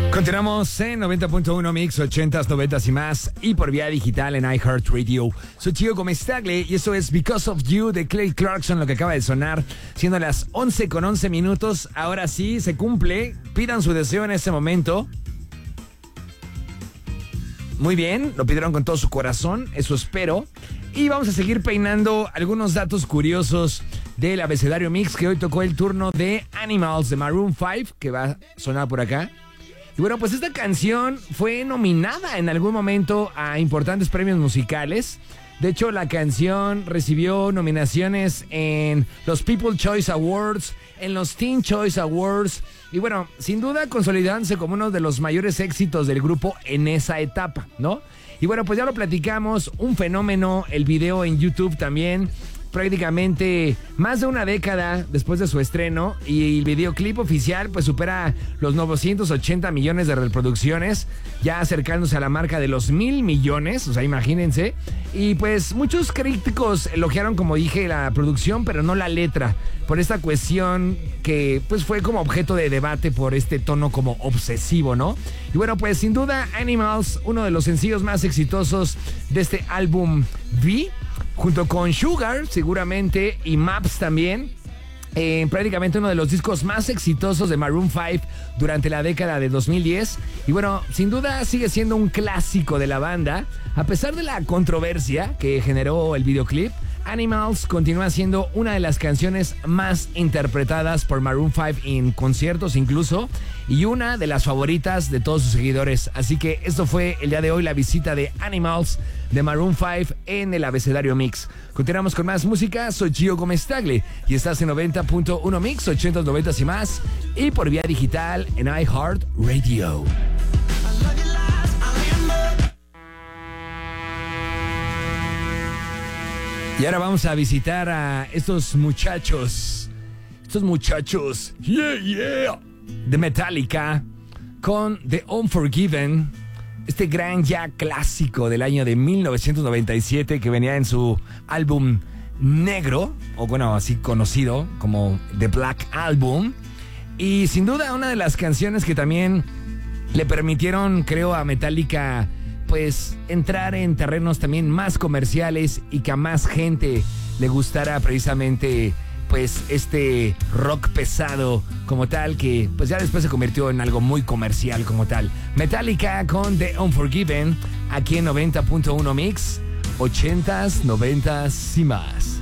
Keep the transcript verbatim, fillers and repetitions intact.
Continuamos en noventa punto uno Mix, ochentas, noventas y más, y por vía digital en iHeartRadio. Soy Gio Comestagle y eso es Because of You de Clay Clarkson, lo que acaba de sonar, siendo las once con once minutos. Ahora sí, se cumple. Pidan su deseo en este momento. Muy bien, lo pidieron con todo su corazón, eso espero. Y vamos a seguir peinando algunos datos curiosos del abecedario Mix, que hoy tocó el turno de Animals de Maroon five, que va a sonar por acá. Y bueno, pues esta canción fue nominada en algún momento a importantes premios musicales. De hecho, la canción recibió nominaciones en los People's Choice Awards, en los Teen Choice Awards. Y bueno, sin duda consolidándose como uno de los mayores éxitos del grupo en esa etapa, ¿no? Y bueno, pues ya lo platicamos, un fenómeno, el video en YouTube también. Prácticamente más de una década después de su estreno, y el videoclip oficial pues supera los novecientos ochenta millones de reproducciones, ya acercándose a la marca de los mil millones, o sea, imagínense. Y pues muchos críticos elogiaron, como dije, la producción, pero no la letra, por esta cuestión que pues fue como objeto de debate por este tono como obsesivo, ¿no? Y bueno, pues sin duda Animals, uno de los sencillos más exitosos de este álbum V, junto con Sugar, seguramente, y Maps también. Eh, prácticamente uno de los discos más exitosos de Maroon five durante la década de dos mil diez. Y bueno, sin duda sigue siendo un clásico de la banda. A pesar de la controversia que generó el videoclip, Animals continúa siendo una de las canciones más interpretadas por Maroon five en conciertos incluso, y una de las favoritas de todos sus seguidores. Así que esto fue el día de hoy, la visita de Animals de Maroon five en el abecedario Mix. Continuamos con más música. Soy Gio Comestagle y estás en noventa punto uno Mix, ochentas, noventas y más, y por vía digital en iHeartRadio. Y ahora vamos a visitar a estos muchachos, estos muchachos, yeah, yeah, de Metallica, con The Unforgiven, este gran ya clásico del año de mil novecientos noventa y siete que venía en su álbum negro, o bueno, así conocido como The Black Album. Y sin duda una de las canciones que también le permitieron, creo, a Metallica pues entrar en terrenos también más comerciales y que a más gente le gustara precisamente pues este rock pesado como tal, que pues ya después se convirtió en algo muy comercial como tal. Metallica con The Unforgiven, aquí en noventa punto uno Mix, ochentas, noventas y más.